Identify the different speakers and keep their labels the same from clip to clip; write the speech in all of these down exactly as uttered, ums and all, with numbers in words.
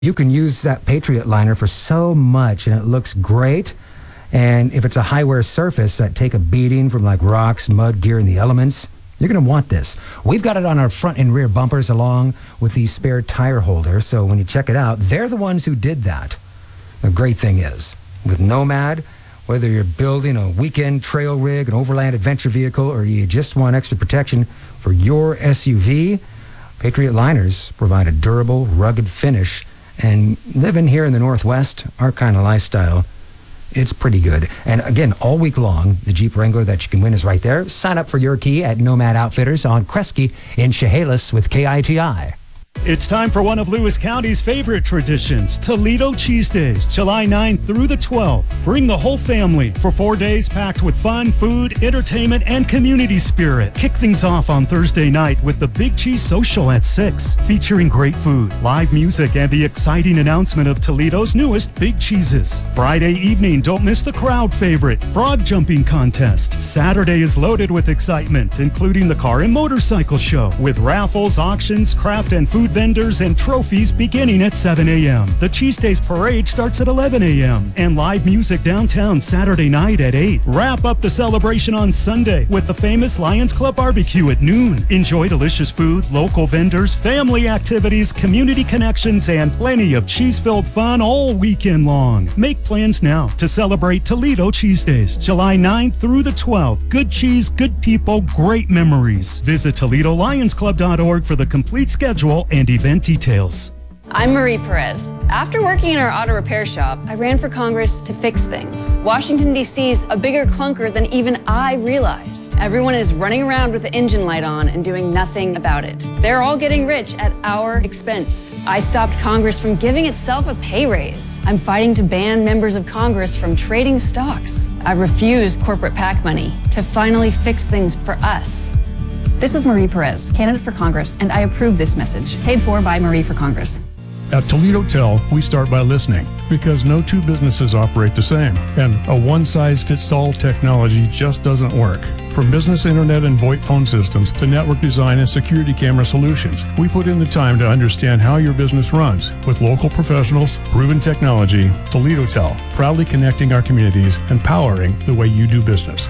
Speaker 1: You can use that Patriot liner for so much, and it looks great. And if it's a high-wear surface that take a beating from like rocks, mud, gear, and the elements, you're going to want this. We've got it on our front and rear bumpers along with these spare tire holders, so when you check it out, they're the ones who did that. The great thing is, with Nomad, whether you're building a weekend trail rig, an overland adventure vehicle, or you just want extra protection for your S U V, Patriot liners provide a durable, rugged finish. And living here in the Northwest, our kind of lifestyle, it's pretty good. And again, all week long, the Jeep Wrangler that you can win is right there. Sign up for your key at Nomad Outfitters on Kresge in Chehalis with K I T I.
Speaker 2: It's time for one of Lewis County's favorite traditions, Toledo Cheese Days, July ninth through the twelfth. Bring the whole family for four days packed with fun, food, entertainment, and community spirit. Kick things off on Thursday night with the Big Cheese Social at six, featuring great food, live music, and the exciting announcement of Toledo's newest Big Cheeses. Friday evening, don't miss the crowd favorite, frog jumping contest. Saturday is loaded with excitement, including the car and motorcycle show, with raffles, auctions, craft and food vendors, and trophies beginning at seven a.m. The Cheese Days Parade starts at eleven a.m. and live music downtown Saturday night at eight. Wrap up the celebration on Sunday with the famous Lions Club Barbecue at noon. Enjoy delicious food, local vendors, family activities, community connections, and plenty of cheese-filled fun all weekend long. Make plans now to celebrate Toledo Cheese Days, July ninth through the twelfth. Good cheese, good people, great memories. Visit Toledo Lions Club dot org for the complete schedule and event details.
Speaker 3: I'm Marie Perez. After working in our auto repair shop, I ran for Congress to fix things. Washington, D C is a bigger clunker than even I realized. Everyone is running around with the engine light on and doing nothing about it. They're all getting rich at our expense. I stopped Congress from giving itself a pay raise. I'm fighting to ban members of Congress from trading stocks. I refuse corporate PAC money to finally fix things for us.
Speaker 4: This is Marie Perez, candidate for Congress, and I approve this message. Paid for by Marie for Congress.
Speaker 5: At Toledo Tel, we start by listening, because no two businesses operate the same, and a one-size-fits-all technology just doesn't work. From business internet and VoIP phone systems to network design and security camera solutions, we put in the time to understand how your business runs. With local professionals, proven technology, Toledo Tel, proudly connecting our communities and powering the way you do business.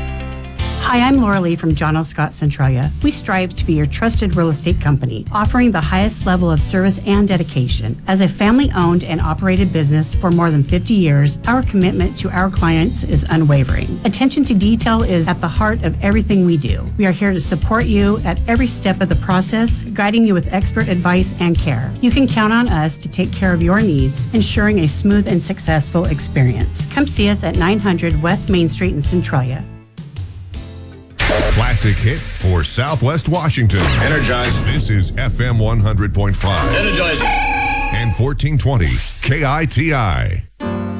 Speaker 6: Hi, I'm Laura Lee from John O. Scott Centralia. We strive to be your trusted real estate company, offering the highest level of service and dedication. As a family-owned and operated business for more than fifty years, our commitment to our clients is unwavering. Attention to detail is at the heart of everything we do. We are here to support you at every step of the process, guiding you with expert advice and care. You can count on us to take care of your needs, ensuring a smooth and successful experience. Come see us at nine hundred West Main Street in Centralia.
Speaker 7: Classic hits for Southwest Washington.
Speaker 8: Energize.
Speaker 7: This is F M one hundred point five.
Speaker 8: Energize.
Speaker 7: And fourteen twenty K I T I.